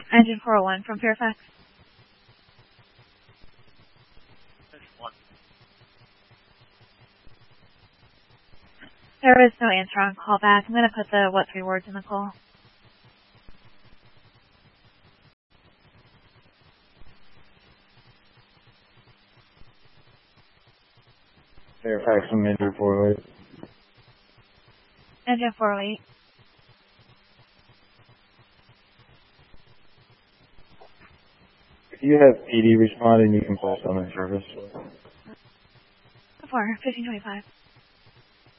Engine 401 from Fairfax. There is no answer on call back. I'm going to put the what 3 words in the call. Fairfax from Engine 408. Engine 408. If you have PD responding, you can call summon service. 4, 1525.